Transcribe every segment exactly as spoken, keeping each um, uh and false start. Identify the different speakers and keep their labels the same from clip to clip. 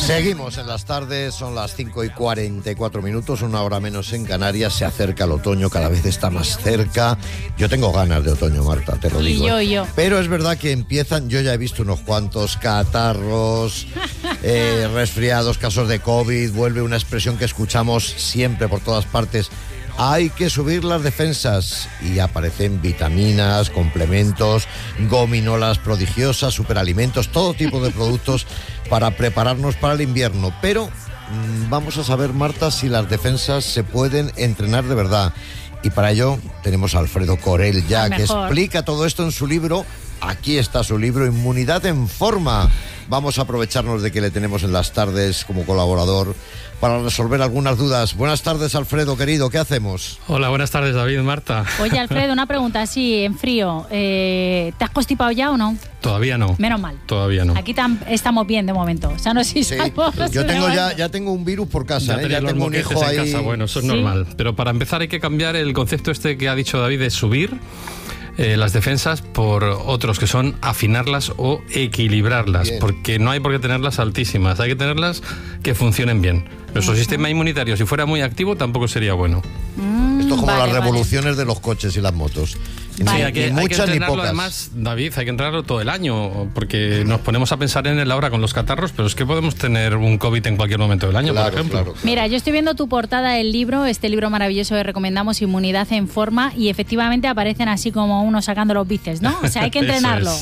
Speaker 1: Seguimos en las tardes, son las cinco y cuarenta y cuatro minutos, una hora menos en Canarias. Se acerca el otoño, cada vez está más cerca. Yo tengo ganas de otoño, Marta, te lo digo.
Speaker 2: Y yo, yo.
Speaker 1: Pero es verdad que empiezan, yo ya he visto unos cuantos catarros, eh, resfriados, casos de COVID. Vuelve una expresión que escuchamos siempre por todas partes. Hay que subir las defensas y aparecen vitaminas, complementos, gominolas prodigiosas, superalimentos, todo tipo de productos para prepararnos para el invierno. Pero mmm, vamos a saber, Marta, si las defensas se pueden entrenar de verdad. Y para ello tenemos a Alfredo Corell ya, que explica todo esto en su libro. Aquí está su libro, Inmunidad en Forma. Vamos a aprovecharnos de que le tenemos en las tardes como colaborador para resolver algunas dudas. Buenas tardes, Alfredo, querido, ¿qué hacemos?
Speaker 3: Hola, buenas tardes, David, Marta.
Speaker 2: Oye, Alfredo, una pregunta así, en frío. Eh, ¿Te has constipado ya o no?
Speaker 3: Todavía no.
Speaker 2: Menos mal.
Speaker 3: Todavía no.
Speaker 2: Aquí tam- estamos bien de momento. Sanos y
Speaker 1: Sí,
Speaker 2: salvos.
Speaker 1: yo tengo ya, ya tengo un virus por casa,
Speaker 3: Ya,
Speaker 1: ¿eh? Ya tengo un hijo ahí.
Speaker 3: en casa. Bueno, eso es
Speaker 2: ¿Sí?
Speaker 3: normal. Pero para empezar hay que cambiar el concepto este que ha dicho David de subir eh, las defensas por otros que son afinarlas o equilibrarlas.
Speaker 1: Bien.
Speaker 3: Porque no hay por qué tenerlas altísimas. Hay que tenerlas que funcionen bien. Nuestro uh-huh. sistema inmunitario, si fuera muy activo, tampoco sería bueno.
Speaker 2: Mm,
Speaker 1: Esto es como
Speaker 2: vale,
Speaker 1: las revoluciones
Speaker 2: vale.
Speaker 1: de los coches y las motos.
Speaker 2: Vale.
Speaker 3: Sí, hay que,
Speaker 1: ni
Speaker 3: hay que
Speaker 1: muchas ni
Speaker 3: entrenarlo
Speaker 1: pocas.
Speaker 3: además, David, hay que entrenarlo todo el año, porque nos ponemos a pensar en él ahora con los catarros, pero es que podemos tener un COVID en cualquier momento del año,
Speaker 1: Claro,
Speaker 3: por ejemplo.
Speaker 1: claro, claro.
Speaker 2: Mira, yo estoy viendo tu portada del libro, este libro maravilloso que recomendamos, Inmunidad en Forma, y efectivamente aparecen así como uno sacando los bíceps, ¿no? O sea, hay que entrenarlo.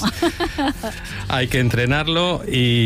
Speaker 3: Hay que entrenarlo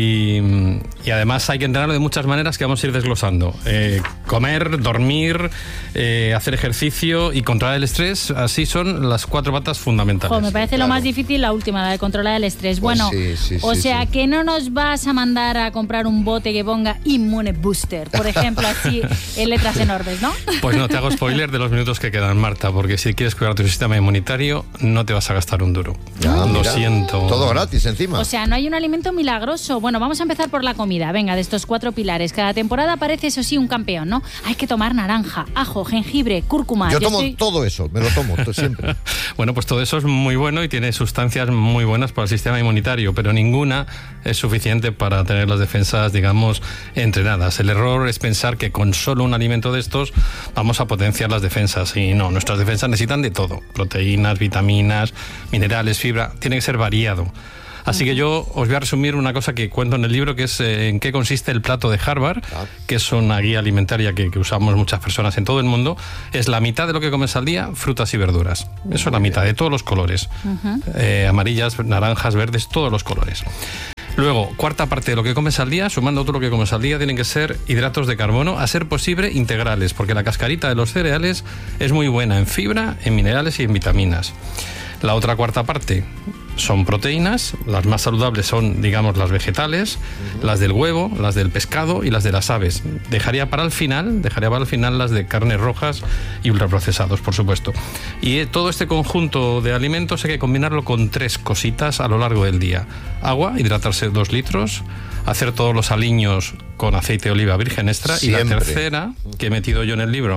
Speaker 3: y, y además hay que entrenarlo de muchas maneras que vamos a ir desglosando. Eh, comer, dormir, eh, hacer ejercicio y controlar el estrés, así son las cuatro patas fundamentales.
Speaker 2: Jo, me parece
Speaker 1: Claro.
Speaker 2: lo más difícil la última, la de controlar el estrés.
Speaker 1: Pues
Speaker 2: bueno,
Speaker 1: sí, sí,
Speaker 2: o
Speaker 1: sí,
Speaker 2: sea,
Speaker 1: sí.
Speaker 2: que no nos vas a mandar a comprar un bote que ponga Immune Booster, por ejemplo, así en letras enormes, ¿no?
Speaker 3: Pues no, te hago spoiler de los minutos que quedan, Marta, porque si quieres cuidar tu sistema inmunitario, no te vas a gastar un duro.
Speaker 1: Ya,
Speaker 3: Lo
Speaker 1: mira,
Speaker 3: siento.
Speaker 1: Todo gratis encima.
Speaker 2: O sea, no hay un alimento milagroso. Bueno, vamos a empezar por la comida. Venga, de estos cuatro pilares. Cada temporada aparece, eso sí, un campeón, ¿no? Hay que tomar naranja, ajo, jengibre, cúrcuma.
Speaker 1: Yo tomo
Speaker 2: estoy...
Speaker 1: todo eso, me lo tomo todo, siempre.
Speaker 3: Bueno, pues todo eso es muy bueno y tiene sustancias muy buenas para el sistema inmunitario, pero ninguna es suficiente para tener las defensas, digamos, entrenadas. El error es pensar que con solo un alimento de estos vamos a potenciar las defensas. Y no, nuestras defensas necesitan de todo. Proteínas, vitaminas, minerales, fibra. Tiene que ser variado. Así que yo os voy a resumir una cosa que cuento en el libro, que es eh, en qué consiste el plato de Harvard, que es una guía alimentaria que, que usamos muchas personas en todo el mundo. Es la mitad de lo que comes al día, frutas y verduras. Eso es la mitad, de todos los colores. Uh-huh. Eh, amarillas, naranjas, verdes, todos los colores. Luego, cuarta parte de lo que comes al día, sumando todo lo que comes al día, tienen que ser hidratos de carbono, a ser posible integrales, porque la cascarita de los cereales es muy buena en fibra, en minerales y en vitaminas. La otra cuarta parte son proteínas, las más saludables son, digamos, las vegetales, uh-huh. las del huevo, las del pescado y las de las aves. Dejaría para el final, dejaría para el final las de carnes rojas y ultraprocesados, por supuesto. Y eh, todo este conjunto de alimentos hay que combinarlo con tres cositas a lo largo del día. Agua, hidratarse dos litros, hacer todos los aliños con aceite de oliva virgen extra. Siempre. Y la tercera, que he metido yo en el libro,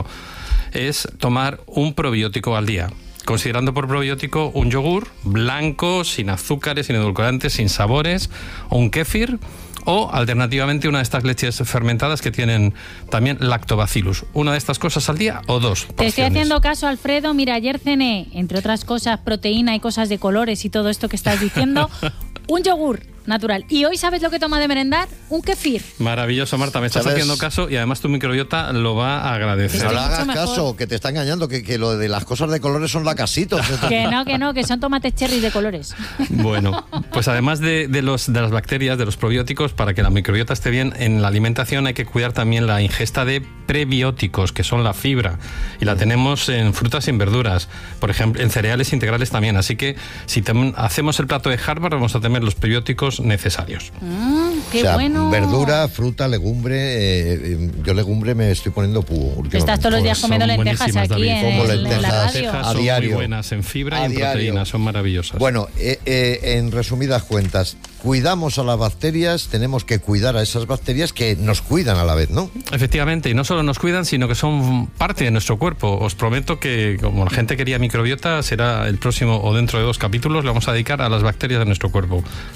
Speaker 3: es tomar un probiótico al día. Considerando por probiótico un yogur blanco, sin azúcares, sin edulcorantes, sin sabores, o un kéfir, o alternativamente una de estas leches fermentadas que tienen también lactobacillus. Una de estas cosas al día o dos.
Speaker 2: Te estoy haciendo caso, Alfredo. Mira, ayer cené, entre otras cosas, proteína y cosas de colores y todo esto que estás diciendo, un yogur natural. Y hoy, ¿sabes lo que toma de merendar? Un kéfir.
Speaker 3: Maravilloso, Marta. Me estás ¿Sabes? haciendo caso y además tu microbiota lo va a agradecer.
Speaker 1: No le hagas caso, que te está engañando, que, que lo de las cosas de colores son lacasitos.
Speaker 2: Que no, que no, que son tomates cherry de colores.
Speaker 3: Bueno, pues además de, de, los, de las bacterias, de los probióticos, para que la microbiota esté bien en la alimentación hay que cuidar también la ingesta de prebióticos, que son la fibra. Y la tenemos en frutas y en verduras. Por ejemplo, en cereales integrales también. Así que si tem- hacemos el plato de Harvard, vamos a tener los prebióticos necesarios.
Speaker 2: Mm, qué
Speaker 1: o sea,
Speaker 2: bueno.
Speaker 1: Verdura, fruta, legumbre. Eh, yo legumbre me estoy poniendo púo.
Speaker 2: Estás todos los días comiendo lentejas aquí en,
Speaker 1: Como
Speaker 2: en
Speaker 1: lentejas,
Speaker 2: la radio.
Speaker 3: Lentejas
Speaker 1: a
Speaker 3: son
Speaker 1: diario.
Speaker 3: muy buenas en fibra
Speaker 1: a
Speaker 3: y en
Speaker 1: diario.
Speaker 3: proteínas, son maravillosas.
Speaker 1: Bueno, eh, eh, en resumidas cuentas, cuidamos a las bacterias, tenemos que cuidar a esas bacterias que nos cuidan a la vez, ¿no?
Speaker 3: Efectivamente, y no solo nos cuidan, sino que son parte de nuestro cuerpo. Os prometo que, como la gente quería microbiota, será el próximo o dentro de dos capítulos, le vamos a dedicar a las bacterias de nuestro cuerpo. Es parte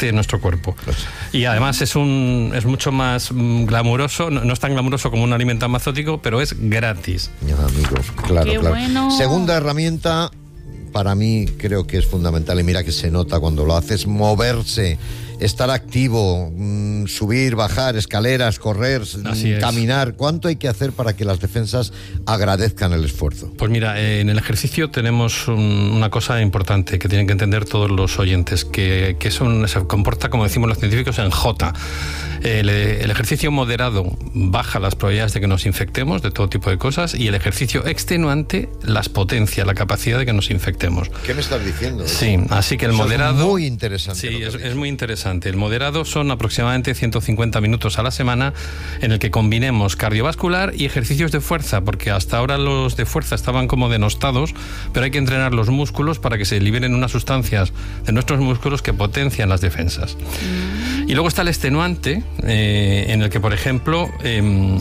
Speaker 3: parte de nuestro cuerpo. Y además es un es mucho más glamuroso, no, no es tan glamuroso como un alimento amazótico, pero es gratis.
Speaker 1: Ya, amigos, claro,
Speaker 2: Qué
Speaker 1: claro.
Speaker 2: bueno.
Speaker 1: Segunda herramienta, para mí creo que es fundamental, y mira que se nota cuando lo haces, moverse, estar activo, mmm, subir, bajar, escaleras, correr, mmm, caminar. ¿Cuánto hay que hacer para que las defensas agradezcan el esfuerzo?
Speaker 3: Pues mira, eh, en el ejercicio tenemos un, una cosa importante que tienen que entender todos los oyentes, que, que es un, se comporta, como decimos los científicos, en J. El, el ejercicio moderado baja las probabilidades de que nos infectemos de todo tipo de cosas, y el ejercicio extenuante las potencia, la capacidad de que nos infectemos.
Speaker 1: ¿Qué me estás diciendo?
Speaker 3: Sí, así que el
Speaker 1: Eso
Speaker 3: moderado...
Speaker 1: es muy interesante.
Speaker 3: Sí, es, es muy interesante. El moderado son aproximadamente ciento cincuenta minutos a la semana en el que combinemos cardiovascular y ejercicios de fuerza, porque hasta ahora los de fuerza estaban como denostados, pero hay que entrenar los músculos para que se liberen unas sustancias de nuestros músculos que potencian las defensas. Mm. Y luego está el extenuante, eh, en el que, por ejemplo, eh,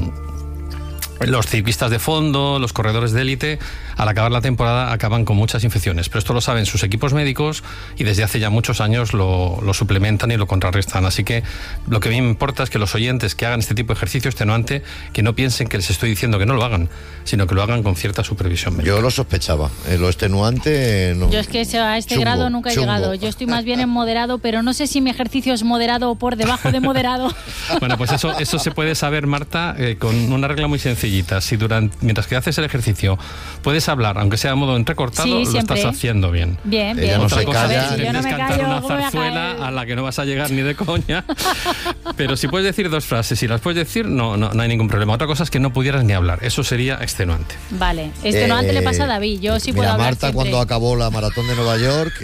Speaker 3: los ciclistas de fondo, los corredores de élite, al acabar la temporada acaban con muchas infecciones, pero esto lo saben sus equipos médicos y desde hace ya muchos años lo, lo suplementan y lo contrarrestan. Así que lo que a mí me importa es que los oyentes que hagan este tipo de ejercicio extenuante, que no piensen que les estoy diciendo que no lo hagan, sino que lo hagan con cierta supervisión médica.
Speaker 1: Yo lo sospechaba, eh, lo extenuante no.
Speaker 2: Yo es que a este
Speaker 1: chungo,
Speaker 2: grado nunca he
Speaker 1: chungo.
Speaker 2: llegado. Yo estoy más bien en moderado, pero no sé si mi ejercicio es moderado o por debajo de moderado.
Speaker 3: Bueno, pues eso, eso se puede saber, Marta, eh, con una regla muy sencillita. Si durante, mientras que haces el ejercicio puedes hablar, aunque sea de modo entrecortado,
Speaker 2: sí,
Speaker 3: lo
Speaker 2: siempre.
Speaker 3: estás haciendo bien.
Speaker 2: Bien, bien.
Speaker 1: Ella no
Speaker 3: Otra
Speaker 1: se
Speaker 3: cosa
Speaker 1: calla.
Speaker 3: es
Speaker 2: Si yo no me
Speaker 3: cantar
Speaker 2: callo,
Speaker 3: una
Speaker 2: ¿cómo voy a
Speaker 3: zarzuela
Speaker 2: caer?
Speaker 3: a la que no vas a llegar ni de coña. Pero si puedes decir dos frases, si las puedes decir, no, no, no hay ningún problema. Otra cosa es que no pudieras ni hablar. Eso sería extenuante.
Speaker 2: Vale. Extenuante
Speaker 1: Eh,
Speaker 2: le pasa a David. Yo sí
Speaker 1: mira,
Speaker 2: puedo hablar
Speaker 1: Marta,
Speaker 2: siempre.
Speaker 1: cuando acabó la maratón de Nueva York,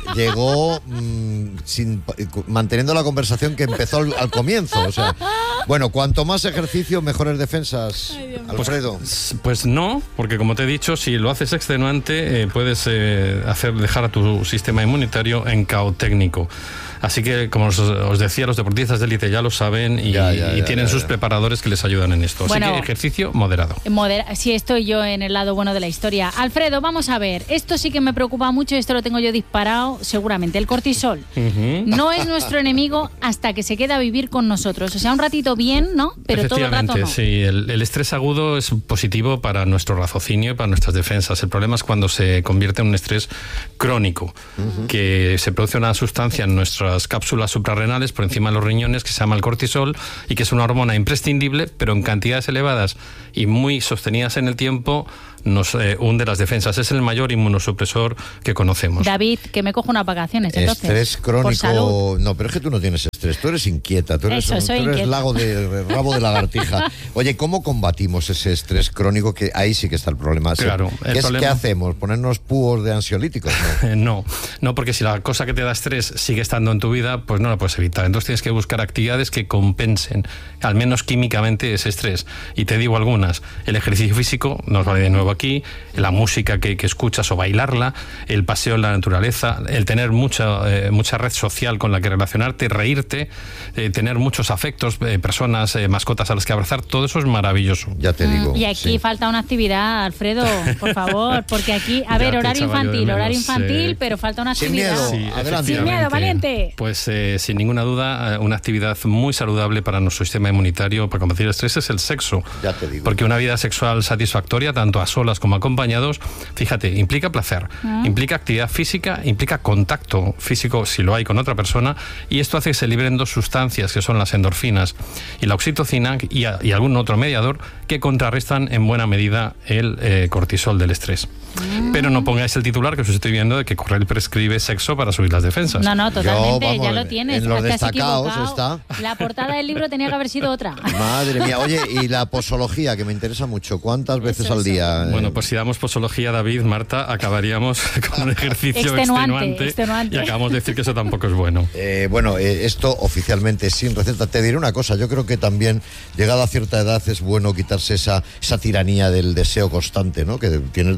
Speaker 1: llegó mmm, sin, manteniendo la conversación que empezó al, al comienzo. O sea, bueno, cuanto más ejercicio, mejores defensas. Ay, Alfredo.
Speaker 3: Pues, pues no, porque como te he dicho, si lo haces extenuante, eh, puedes eh, hacer dejar a tu sistema inmunitario en caos técnico. Así que, como os, os decía, los deportistas de élite ya lo saben y,
Speaker 1: ya, ya,
Speaker 3: y
Speaker 1: ya,
Speaker 3: tienen
Speaker 1: ya,
Speaker 3: sus
Speaker 1: ya.
Speaker 3: preparadores que les ayudan en esto. Así
Speaker 2: Bueno,
Speaker 3: que ejercicio moderado.
Speaker 2: Modera sí, estoy yo en el lado bueno de la historia. Alfredo, vamos a ver. Esto sí que me preocupa mucho y esto lo tengo yo disparado seguramente. El cortisol.
Speaker 3: Uh-huh.
Speaker 2: No es nuestro enemigo hasta que se queda a vivir con nosotros. O sea, un ratito bien, ¿no? Pero todo el rato no.
Speaker 3: Sí, el, el estrés agudo es positivo para nuestro raciocinio y para nuestras defensas. El problema es cuando se convierte en un estrés crónico, uh-huh. que se produce una sustancia en nuestras cápsulas suprarrenales por encima de los riñones que se llama el cortisol y que es una hormona imprescindible, pero en cantidades elevadas y muy sostenidas en el tiempo nos eh, hunde las defensas. Es el mayor inmunosupresor que conocemos.
Speaker 2: David, que me cojo unas vacaciones, entonces.
Speaker 1: Estrés crónico.
Speaker 2: Por salud.
Speaker 1: No, pero es que tú no tienes estrés, tú eres inquieta, tú eres,
Speaker 2: Eso,
Speaker 1: un,
Speaker 2: soy
Speaker 1: tú eres
Speaker 2: inquieta.
Speaker 1: lago de, rabo de lagartija. Oye, ¿cómo combatimos ese estrés crónico? Que ahí sí que está el problema.
Speaker 3: Claro, el
Speaker 1: ¿Qué,
Speaker 3: problema...
Speaker 1: ¿Qué hacemos? ¿Ponernos púos de ansiolíticos? No.
Speaker 3: no, no, porque si la cosa que te da estrés sigue estando en tu vida, pues no la puedes evitar. Entonces tienes que buscar actividades que compensen, al menos químicamente, ese estrés. Y te digo algunas. El ejercicio físico, nos vale de nuevo aquí, la música que, que escuchas o bailarla, el paseo en la naturaleza, el tener mucha, eh, mucha red social con la que relacionarte, reírte, eh, tener muchos afectos, eh, personas, eh, mascotas a las que abrazar, todo eso es maravilloso.
Speaker 1: Ya te digo.
Speaker 2: Y aquí
Speaker 1: sí.
Speaker 2: falta una actividad, Alfredo, por favor, porque aquí, a
Speaker 3: Ya
Speaker 2: ver,
Speaker 3: te
Speaker 2: horario
Speaker 3: echaba yo de
Speaker 2: infantil,
Speaker 3: menos,
Speaker 2: horario infantil,
Speaker 3: eh.
Speaker 2: pero falta una
Speaker 1: Sin
Speaker 2: actividad.
Speaker 1: miedo.
Speaker 3: Sí,
Speaker 1: Adelante.
Speaker 2: Sin miedo, valiente.
Speaker 3: Pues eh, sin ninguna duda, eh, una actividad muy saludable para nuestro sistema inmunitario para combatir el estrés es el sexo.
Speaker 1: Ya te digo.
Speaker 3: Porque una vida sexual satisfactoria, tanto a solas como acompañados, fíjate, implica placer,
Speaker 2: ¿Ah?
Speaker 3: implica actividad física, implica contacto físico, si lo hay, con otra persona, y esto hace que se liberen dos sustancias, que son las endorfinas y la oxitocina, y, a, y algún otro mediador, que contrarrestan en buena medida el eh, cortisol del estrés. Mm. Pero no pongáis el titular que os estoy viendo de que Correll prescribe sexo para subir las defensas.
Speaker 2: No, no, totalmente,
Speaker 1: Yo, vamos,
Speaker 2: ya lo tienes.
Speaker 1: en los
Speaker 2: Te has
Speaker 1: destacados
Speaker 2: equivocado.
Speaker 1: está.
Speaker 2: La portada del libro tenía que haber sido otra.
Speaker 1: Madre mía. Oye, y la posología, que me interesa mucho. ¿Cuántas veces
Speaker 2: Eso,
Speaker 1: al
Speaker 2: eso.
Speaker 1: día?
Speaker 3: Bueno, pues si damos posología, David, Marta, acabaríamos con un ejercicio
Speaker 2: Extenuante,
Speaker 3: extenuante,
Speaker 2: extenuante.
Speaker 3: y acabamos de decir que eso tampoco es bueno.
Speaker 1: Eh, bueno, eh, esto oficialmente sin receta. Te diré una cosa, yo creo que también, llegada a cierta edad, es bueno quitarse esa, esa tiranía del deseo constante, ¿no? Que tienes deseo, pero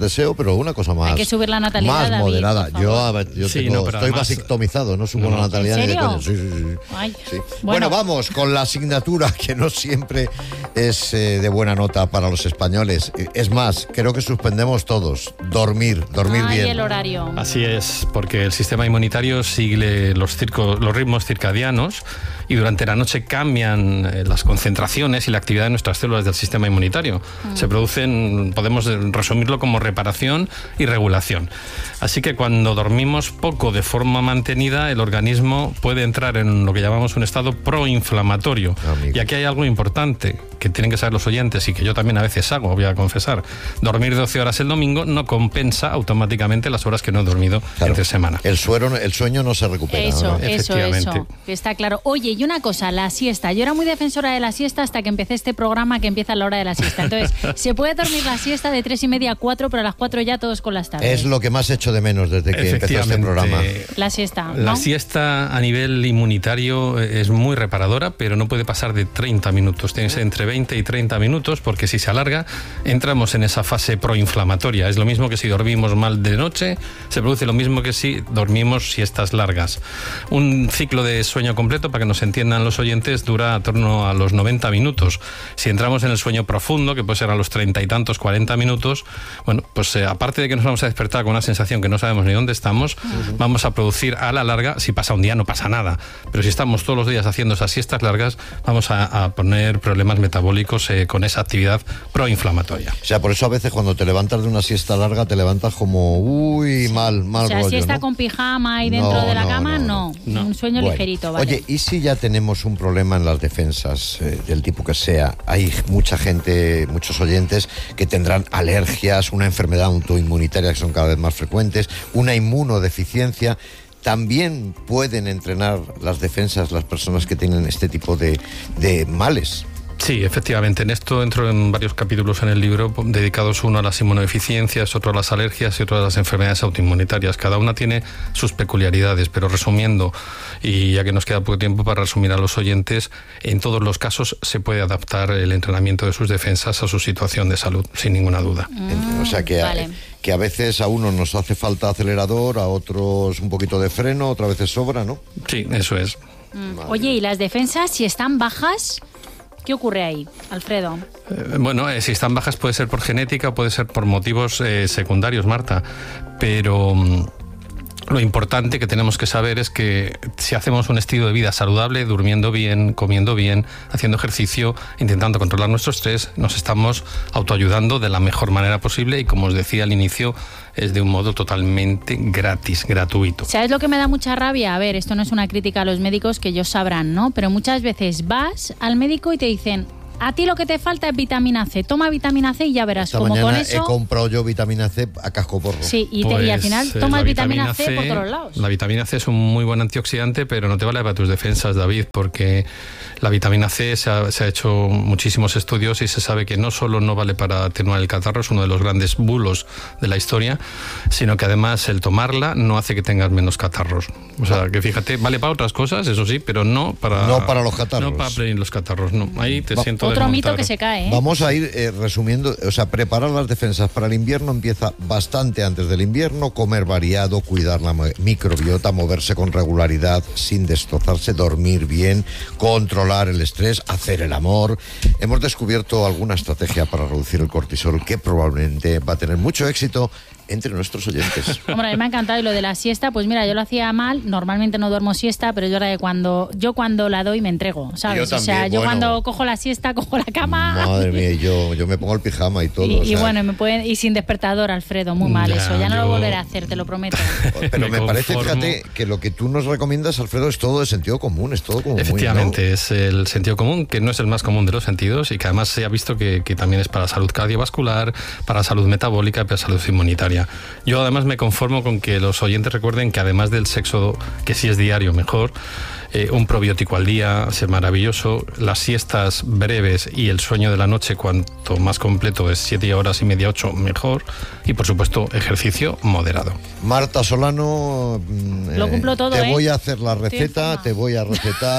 Speaker 1: pero una cosa más.
Speaker 2: Hay que subir la natalidad,
Speaker 1: más
Speaker 2: David,
Speaker 1: moderada.
Speaker 2: por
Speaker 1: Yo,
Speaker 2: favor.
Speaker 1: a ver, yo
Speaker 3: Sí,
Speaker 1: tengo-
Speaker 3: no, pero
Speaker 1: estoy
Speaker 3: además-
Speaker 1: vasectomizado, no subo
Speaker 3: No,
Speaker 1: la
Speaker 3: no.
Speaker 1: natalidad
Speaker 2: ¿En
Speaker 1: ni de
Speaker 2: serio?
Speaker 1: coña. Sí, sí, sí.
Speaker 2: Ay,
Speaker 1: Sí.
Speaker 2: bueno.
Speaker 1: Bueno, vamos con la asignatura que no siempre es eh, de buena nota para los españoles. Es más, creo que suspendemos todos. Dormir, dormir
Speaker 2: Ay,
Speaker 1: bien.
Speaker 2: el horario.
Speaker 3: Así es, porque el sistema inmunitario sigue los, circo- los ritmos circadianos y durante la noche cambian eh, las concentraciones y la actividad de nuestras células del sistema inmunitario.
Speaker 2: Mm.
Speaker 3: Se producen, podemos eh, resumirlo como reparación y regulación. Así que cuando dormimos poco de forma mantenida, el organismo puede entrar en lo que llamamos un estado proinflamatorio.
Speaker 1: Amigo.
Speaker 3: Y aquí hay algo importante que tienen que saber los oyentes y que yo también a veces hago, voy a confesar. Dormir doce horas el domingo no compensa automáticamente las horas que no he dormido
Speaker 1: Claro.
Speaker 3: entre semana.
Speaker 1: El, suero, el sueño no se recupera.
Speaker 2: Eso,
Speaker 1: ¿no?
Speaker 2: eso,
Speaker 3: Efectivamente.
Speaker 2: eso. Que está claro. Oye, y una cosa, la siesta. Yo era muy defensora de la siesta hasta que empecé este programa que empieza a la hora de la siesta. Entonces, se puede dormir la siesta de tres y media a cuatro, pero a las cuatro ya todos con las tardes.
Speaker 1: Es lo que más echo de menos desde que empezó este programa.
Speaker 2: La siesta,
Speaker 3: La
Speaker 2: ¿no?
Speaker 3: siesta a nivel inmunitario es muy reparadora, pero no puede pasar de treinta minutos. Tiene que ser entre veinte y treinta minutos, porque si se alarga, entramos en esa fase proinflamatoria. Es lo mismo que si dormimos mal de noche, se produce lo mismo que si dormimos siestas largas. Un ciclo de sueño completo, para que nos entiendan los oyentes, dura a torno a los noventa minutos. Si entramos en el sueño profundo, que puede ser a los treinta y tantos, cuarenta minutos, bueno, pues eh, aparte de que nos vamos a despertar con una sensación que no sabemos ni dónde estamos, uh-huh. vamos a producir a la larga, si pasa un día no pasa nada, pero si estamos todos los días haciendo esas siestas largas, vamos a, a poner problemas metabólicos eh, con esa actividad proinflamatoria.
Speaker 1: O sea, por eso a veces cuando te levantas de una siesta larga te levantas como, uy, sí. mal, mal
Speaker 2: rollo. O sea,
Speaker 1: rollo,
Speaker 2: siesta
Speaker 1: ¿no?
Speaker 2: con pijama y dentro
Speaker 1: no,
Speaker 2: de la
Speaker 1: no,
Speaker 2: cama,
Speaker 1: no,
Speaker 2: no.
Speaker 3: no.
Speaker 2: Un sueño
Speaker 1: bueno,
Speaker 2: ligerito, ¿vale?
Speaker 1: Oye, ¿y si ya tenemos un problema en las defensas, eh, del tipo que sea? Hay mucha gente, muchos oyentes que tendrán alergias, una enfermedad autoinmunitaria que son cada vez más frecuentes, una inmunodeficiencia. ¿También pueden entrenar las defensas las personas que tienen este tipo de, de males?
Speaker 3: Sí, efectivamente. En esto entro en varios capítulos en el libro dedicados uno a las inmunodeficiencias, otro a las alergias y otro a las enfermedades autoinmunitarias. Cada una tiene sus peculiaridades, pero resumiendo, y ya que nos queda poco tiempo para resumir a los oyentes, en todos los casos se puede adaptar el entrenamiento de sus defensas a su situación de salud, sin ninguna duda.
Speaker 1: Mm, o sea que, vale. a, que a veces a uno nos hace falta acelerador, a otros un poquito de freno, otras veces sobra, ¿no?
Speaker 3: Sí, eso es.
Speaker 2: Mm. Oye, ¿y las defensas, si están bajas? ¿Qué ocurre ahí, Alfredo?
Speaker 3: Eh, bueno, eh, si están bajas puede ser por genética, puede ser por motivos eh, secundarios, Marta, pero mm, lo importante que tenemos que saber es que si hacemos un estilo de vida saludable, durmiendo bien, comiendo bien, haciendo ejercicio, intentando controlar nuestro estrés, nos estamos autoayudando de la mejor manera posible y, como os decía al inicio, es de un modo totalmente gratis, gratuito.
Speaker 2: ¿Sabes lo que me da mucha rabia? A ver, esto no es una crítica a los médicos, que ellos sabrán, ¿no? Pero muchas veces vas al médico y te dicen: a ti lo que te falta es vitamina C, toma vitamina C y ya verás.
Speaker 1: Esta
Speaker 2: como
Speaker 1: mañana
Speaker 2: con eso...
Speaker 1: he comprado yo vitamina C a cascoporro.
Speaker 2: Sí, y, te,
Speaker 3: pues,
Speaker 2: y al final
Speaker 3: eh,
Speaker 2: tomas vitamina,
Speaker 3: vitamina
Speaker 2: C,
Speaker 3: C
Speaker 2: por todos lados.
Speaker 3: La vitamina C es un muy buen antioxidante, pero no te vale para tus defensas, David, porque la vitamina C se ha, se ha hecho muchísimos estudios y se sabe que no solo no vale para atenuar el catarro, es uno de los grandes bulos de la historia, sino que además el tomarla no hace que tengas menos catarros. O sea, que fíjate, vale para otras cosas, eso sí, pero no para...
Speaker 1: No para los catarros.
Speaker 3: No para prevenir los catarros, no. Ahí te
Speaker 1: Va,
Speaker 3: siento
Speaker 2: Otro
Speaker 3: desmontar.
Speaker 2: mito que se cae. ¿Eh?
Speaker 1: Vamos a ir eh, resumiendo, o sea, preparar las defensas para el invierno empieza bastante antes del invierno, comer variado, cuidar la microbiota, moverse con regularidad sin destrozarse, dormir bien, controlar el estrés, hacer el amor. Hemos descubierto alguna estrategia para reducir el cortisol que probablemente va a tener mucho éxito entre nuestros oyentes.
Speaker 2: Hombre, a mí me ha encantado. Y lo de la siesta, pues mira, yo lo hacía mal. Normalmente no duermo siesta, pero yo ahora de cuando yo cuando la doy me entrego, ¿sabes?
Speaker 1: Yo
Speaker 2: o sea,
Speaker 1: también,
Speaker 2: yo
Speaker 1: bueno.
Speaker 2: cuando cojo la siesta, cojo la cama.
Speaker 1: Madre mía, yo, yo me pongo el pijama y todo.
Speaker 2: Y,
Speaker 1: o sea,
Speaker 2: y bueno, me pueden, y sin despertador, Alfredo, muy mal
Speaker 3: Ya,
Speaker 2: eso. Ya no
Speaker 3: yo-
Speaker 2: lo volveré a hacer, te lo prometo.
Speaker 1: Pero me,
Speaker 3: me
Speaker 1: parece,
Speaker 3: conformo.
Speaker 1: fíjate, que lo que tú nos recomiendas, Alfredo, es todo de sentido común, es todo como
Speaker 3: Efectivamente,
Speaker 1: muy, ¿no?
Speaker 3: es el sentido común, que no es el más común de los sentidos y que además se ha visto que, que también es para salud cardiovascular, para salud metabólica y para salud inmunitaria. Yo además me conformo con que los oyentes recuerden que además del sexo, que sí es diario mejor, eh, un probiótico al día es maravilloso, las siestas breves y el sueño de la noche cuanto más completo es siete horas y media, ocho, mejor, y por supuesto ejercicio moderado.
Speaker 1: Marta Solano, mm,
Speaker 2: Lo cumplo todo,
Speaker 1: te
Speaker 2: ¿eh?
Speaker 1: voy a hacer la
Speaker 2: Estoy
Speaker 1: receta,
Speaker 2: enferma.
Speaker 1: te voy a recetar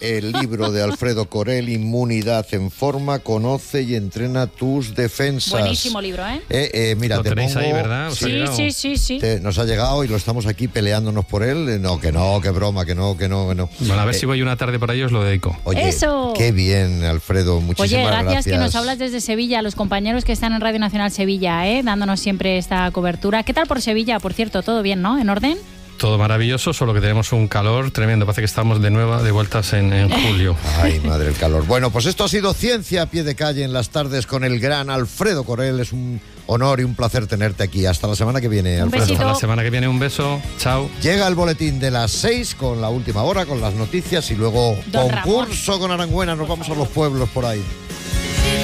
Speaker 1: el libro de Alfredo Corel, Inmunidad en Forma, conoce y entrena tus defensas.
Speaker 2: Buenísimo libro, ¿eh?
Speaker 1: eh, eh mira,
Speaker 3: lo
Speaker 1: te
Speaker 3: tenéis
Speaker 1: pongo,
Speaker 3: ahí, ¿verdad? ¿Os
Speaker 2: Sí, sí, sí, sí.
Speaker 1: Te, nos ha llegado y lo estamos aquí peleándonos por él. No, que no, que broma, que no, que no, que no.
Speaker 3: Bueno, a ver
Speaker 1: eh,
Speaker 3: si voy una tarde por ahí, os lo dedico.
Speaker 1: Oye,
Speaker 2: ¡Eso!
Speaker 1: Qué bien, Alfredo, muchísimas
Speaker 2: Oye, gracias,
Speaker 1: gracias.
Speaker 2: que nos hablas desde Sevilla, a los compañeros que están en Radio Nacional Sevilla, ¿eh? Dándonos siempre esta cobertura. ¿Qué tal por Sevilla? Por cierto, ¿todo bien, no? ¿En orden?
Speaker 3: Todo maravilloso, solo que tenemos un calor tremendo. Parece que estamos de nuevo de vueltas en, en julio.
Speaker 1: Ay, madre, el calor. Bueno, pues esto ha sido Ciencia a pie de calle en las tardes con el gran Alfredo Corel. Es un honor y un placer tenerte aquí. Hasta la semana que viene,
Speaker 2: Un
Speaker 1: Alfredo.
Speaker 2: besito.
Speaker 3: Hasta la semana que viene, un beso. Chao.
Speaker 1: Llega el boletín de las seis con la última hora, con las noticias y luego
Speaker 2: Don
Speaker 1: concurso con Arangüena. Nos vamos a los pueblos por ahí.